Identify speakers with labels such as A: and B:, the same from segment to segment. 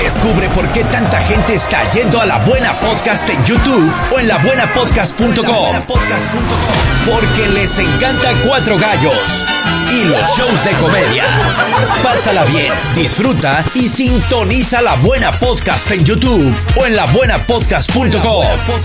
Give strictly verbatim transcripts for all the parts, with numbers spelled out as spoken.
A: Descubre por qué tanta gente está yendo a La Buena Podcast en YouTube o en la buena podcast punto com. Porque les encanta Cuatro Gallos y los shows de comedia. Pásala bien, disfruta y sintoniza La Buena Podcast en YouTube o en la buena podcast punto com.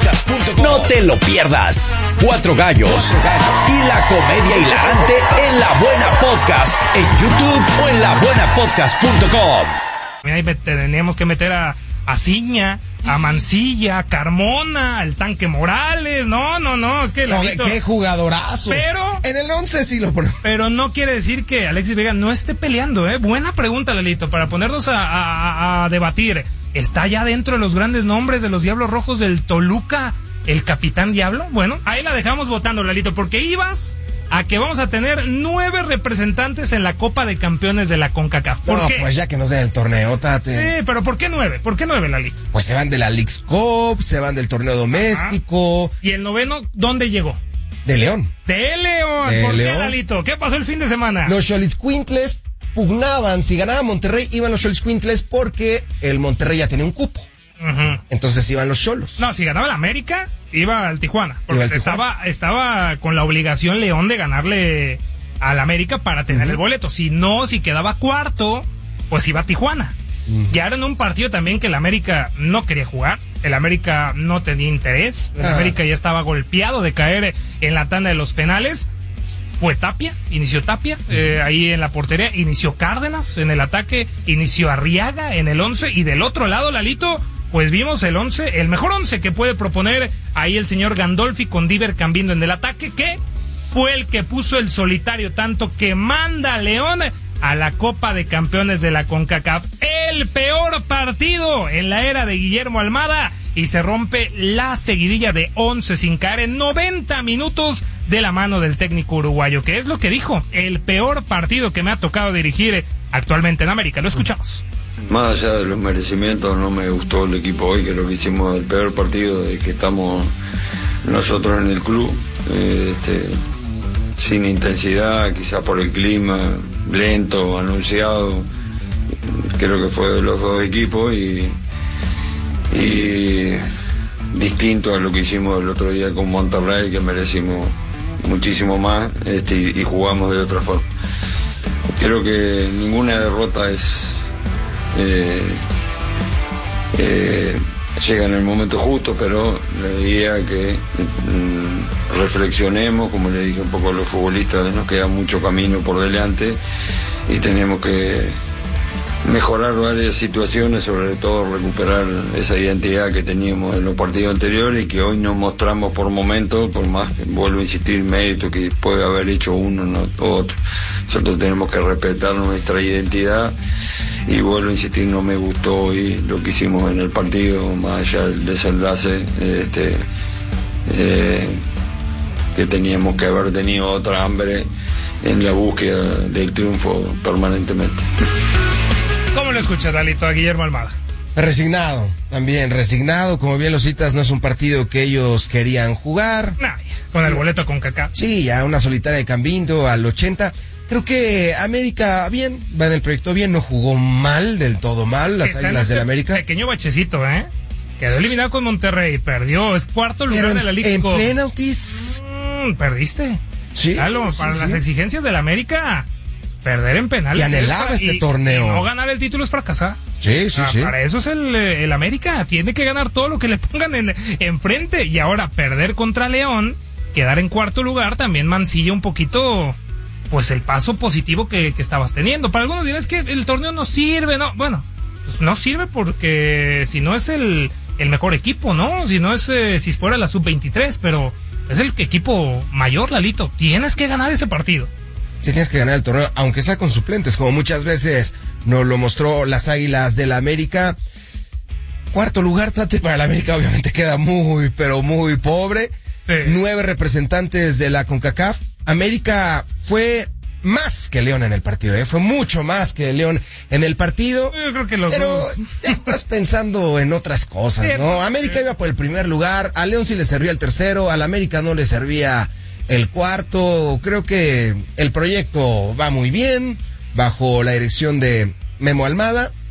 A: No te lo pierdas. Cuatro Gallos y la comedia hilarante en La Buena Podcast en YouTube o en la buena podcast punto com.
B: Mira, ahí teníamos que meter a, a Ciña, a Mancilla, a Carmona, al Tanque Morales. No, no, no, es que
C: no,
B: Lalito,
C: qué jugadorazo.
B: Pero
C: en el once sí lo ponemos.
B: Pero no quiere decir que Alexis Vega no esté peleando, ¿eh? Buena pregunta, Lalito, para ponernos a, a, a debatir. ¿Está ya dentro de los grandes nombres de los Diablos Rojos del Toluca el Capitán Diablo? Bueno, ahí la dejamos votando, Lalito, porque ibas a que vamos a tener nueve representantes en la Copa de Campeones de la CONCACAF. ¿Por
C: no,
B: qué?
C: Pues ya que nos den el torneo, tate.
B: Sí, pero ¿por qué nueve? ¿Por qué nueve, Lalito?
C: Pues se van de la Leagues Cup, se van del torneo doméstico.
B: Ajá. ¿Y el noveno dónde llegó?
C: De León.
B: De León.
C: De
B: ¿Por
C: León.
B: qué, Lalito? ¿Qué pasó el fin de semana?
C: Los Xolitzcuintles pugnaban, si ganaba Monterrey, iban los Xolitzcuintles porque el Monterrey ya tenía un cupo.
B: Uh-huh.
C: Entonces iban los Xolos.
B: No, si ganaba el América, iba al Tijuana. Porque
C: al
B: estaba,
C: Tijuana.
B: estaba con la obligación León de ganarle al América para tener uh-huh. el boleto. Si no, si quedaba cuarto, pues iba a Tijuana. Uh-huh. Ya era en un partido también que el América no quería jugar. El América no tenía interés. El uh-huh. América ya estaba golpeado de caer en la tanda de los penales. Fue Tapia, inició Tapia, eh, ahí en la portería, inició Cárdenas en el ataque, inició Arriaga en el once, y del otro lado, Lalito, pues vimos el once, el mejor once que puede proponer ahí el señor Gandolfi con Diver Cambindo en el ataque, que fue el que puso el solitario tanto que manda a León a la Copa de Campeones de la CONCACAF. El peor partido en la era de Guillermo Almada, y se rompe la seguidilla de once sin caer en noventa minutos de la mano del técnico uruguayo, que es lo que dijo: el peor partido que me ha tocado dirigir actualmente en América. Lo escuchamos.
D: Más allá de los merecimientos, no me gustó el equipo hoy. Creo que hicimos el peor partido de que estamos nosotros en el club, eh, este, sin intensidad, quizá por el clima, lento, anunciado. Creo que fue de los dos equipos y, y distinto a lo que hicimos el otro día con Monterrey, que merecimos muchísimo más, este, y, y jugamos de otra forma. Creo que ninguna derrota es eh, eh, llega en el momento justo, pero le diría que mm, reflexionemos, como le dije un poco a los futbolistas, nos queda mucho camino por delante y tenemos que mejorar varias situaciones, sobre todo recuperar esa identidad que teníamos en los partidos anteriores y que hoy nos mostramos por momentos, por más que vuelvo a insistir, mérito que puede haber hecho uno, no otro. Nosotros tenemos que respetar nuestra identidad y vuelvo a insistir, no me gustó hoy lo que hicimos en el partido, más allá del desenlace, este, eh, que teníamos que haber tenido otra hambre en la búsqueda del triunfo permanentemente.
B: ¿Cómo lo escuchas, Lalito, a Guillermo Almada?
C: Resignado, también resignado, como bien lo citas, no es un partido que ellos querían jugar.
B: Nah, con el boleto con Kaká.
C: Sí, ya una solitaria de Cambindo al ochenta. Creo que América bien, va en el proyecto bien, no jugó mal, del todo mal, las Águilas del América.
B: Pequeño bachecito, ¿eh? Quedó eliminado con Monterrey, perdió, es cuarto lugar
C: Pero
B: de la Liga.
C: En penaltis.
B: Mm, perdiste.
C: Sí.
B: Claro,
C: sí,
B: para
C: sí.
B: las exigencias del América, perder en penales.
C: Y anhelaba este
B: y,
C: torneo.
B: Y no ganar el título es fracasar.
C: Sí, sí,
B: ah,
C: sí.
B: Para eso es el, el América. Tiene que ganar todo lo que le pongan en enfrente. Y ahora perder contra León, quedar en cuarto lugar, también mancilla un poquito, pues, el paso positivo que, que estabas teniendo. Para algunos dirán, es que el torneo no sirve, ¿no? Bueno, pues no sirve porque si no es el, el mejor equipo, ¿no? Si no es, eh, si fuera la sub veintitrés, pero es el equipo mayor, Lalito. Tienes que ganar ese partido.
C: Sí, tienes que ganar el torneo, aunque sea con suplentes, como muchas veces nos lo mostró las Águilas del América. Cuarto lugar, Tate, para el América obviamente queda muy, pero muy pobre. Sí. Nueve representantes de la CONCACAF. América fue más que León en el partido, ¿eh? Fue mucho más que León en el partido.
B: Yo creo que los
C: pero
B: dos.
C: Ya estás pensando en otras cosas, sí, ¿no? América sí. iba por el primer lugar, a León sí le servía el tercero, al América no le servía el cuarto. Creo que el proyecto va muy bien, bajo la dirección de Memo Almada.